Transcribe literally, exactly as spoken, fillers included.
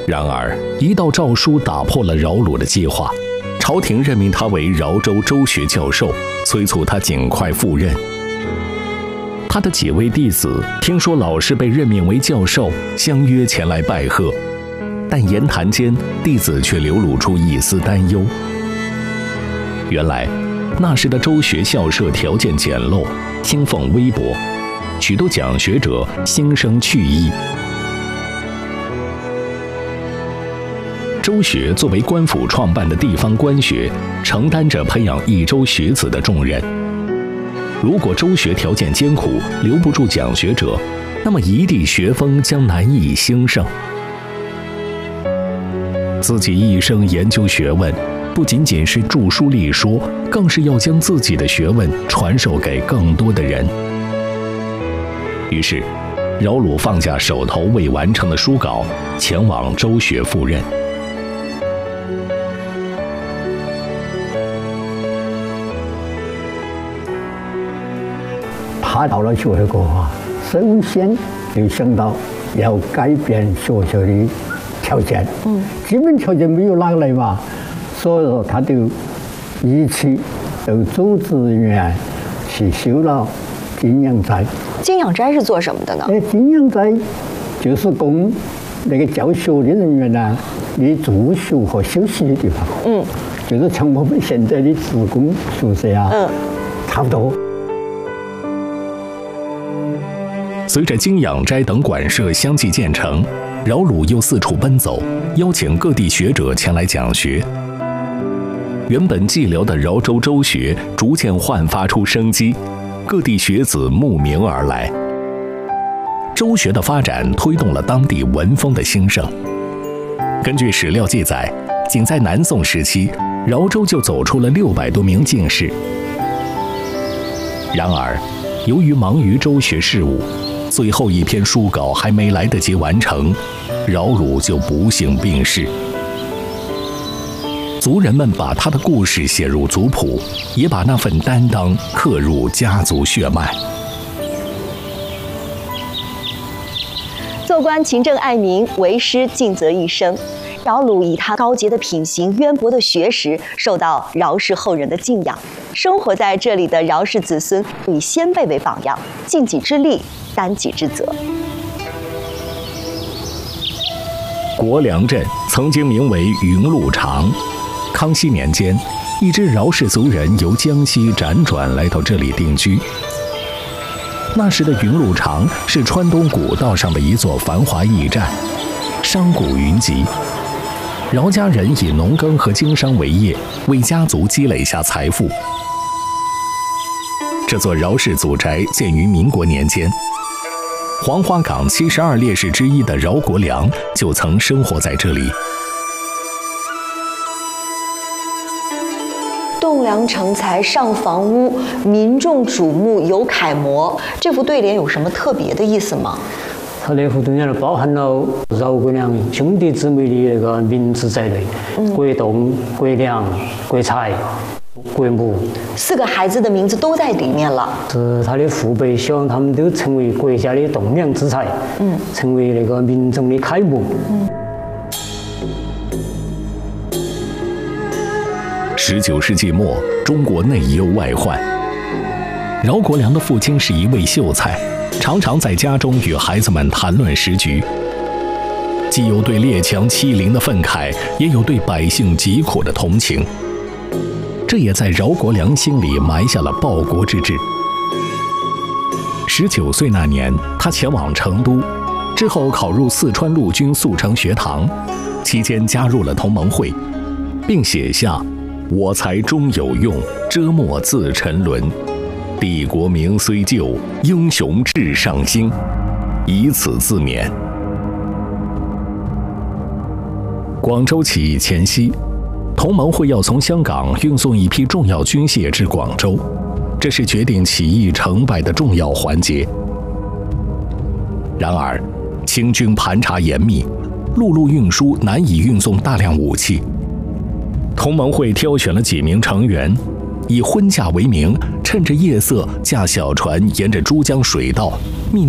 然而，一道诏书打破了饶鲁的计划，朝廷任命他为饶州州学教授，催促他尽快赴任。他的几位弟子听说老师被任命为教授，相约前来拜贺，但言谈间，弟子却流露出一丝担忧。原来，那时的州学校舍条件简陋，薪俸微薄，许多讲学者心生去意。州学作为官府创办的地方官学，承担着培养一州学子的重任。如果州学条件艰苦，留不住讲学者，那么一地学风将难以兴盛。自己一生研究学问，不仅仅是著书立说，更是要将自己的学问传授给更多的人。于是，饶鲁放下手头未完成的书稿，前往州学赴任。 他到了学校过后，首先就想到要改变学校的条件，嗯，基本条件没有哪个来嘛，所以说他就一起到组织人员去修了敬仰斋。 敬仰斋是做什么的呢？ 哎，敬仰斋就是供那个教学的人员呢，你住宿和休息的地方。嗯，就是像我们现在的职工宿舍啊，嗯，差不多。 随着敬仰斋等馆舍相继建成，饶鲁又四处奔走，邀请各地学者前来讲学。原本寂寥的饶州州学逐渐焕发出生机，各地学子慕名而来。州学的发展推动了当地文风的兴盛。根据史料记载，仅在南宋时期，饶州就走出了六百多名进士。然而，由于忙于州学事务，最后一篇书稿还没来得及完成，饶鲁就不幸病逝。族人们把他的故事写入族谱，也把那份担当刻入家族血脉。 做官勤政爱民，为师尽责一生。饶鲁以他高洁的品行、渊博的学识，受到饶氏后人的敬仰。生活在这里的饶氏子孙以先辈为榜样，尽己之力，担己之责。 国梁镇曾经名为云鹿场。康熙年间，一支饶氏族人由江西辗转来到这里定居。那时的云鹿场是川东古道上的一座繁华驿站，商贾云集。饶家人以农耕和经商为业，为家族积累下财富。这座饶氏祖宅建于民国年间，黄花岗七十二烈士之一的饶国梁就曾生活在这里。 栋梁成才上房屋，民众瞩目有楷模。这幅对联有什么特别的意思吗？ 他那幅对联包含了饶国梁兄弟姊妹的那个名字在内，嗯、国栋、国梁、国才、国母， 四个孩子的名字都在里面了。 是他的父辈希望他们都成为国家的栋梁之才，嗯，成为那个民众的楷模。嗯。 十九世纪末，中国内忧外患。饶国梁的父亲是一位秀才，常常在家中与孩子们谈论时局，既有对列强欺凌的愤慨，也有对百姓疾苦的同情。这也在饶国梁心里埋下了报国之志。十九岁那年，他前往成都，之后考入四川陆军速成学堂，期间加入了同盟会，并写下“我才终有用，遮没自沉沦。帝国名虽旧，英雄志尚新”，以此自勉。广州起义前夕，同盟会要从香港运送一批重要军械至广州，这是决定起义成败的重要环节。然而，清军盘查严密，陆路运输难以运送大量武器。同盟会挑选了几名成员，以婚嫁为名，趁着夜色驾小船沿着珠江水道